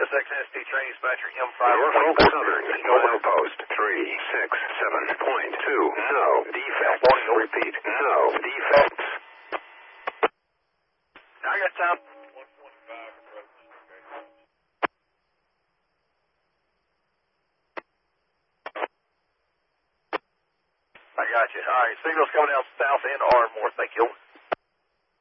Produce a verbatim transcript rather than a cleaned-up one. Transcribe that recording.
S X S T train dispatcher M five. Norfolk Southern, over post three six seven point two. No defects. Repeat, no defects. I got time. I got you. All right, signals coming out south end Ardmore. Thank you.